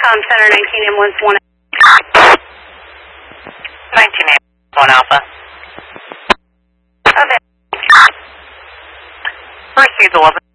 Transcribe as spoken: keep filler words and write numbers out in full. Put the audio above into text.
Um, Center nineteen ambulance one. nineteen ambulance one Alpha. Okay. Received eleven.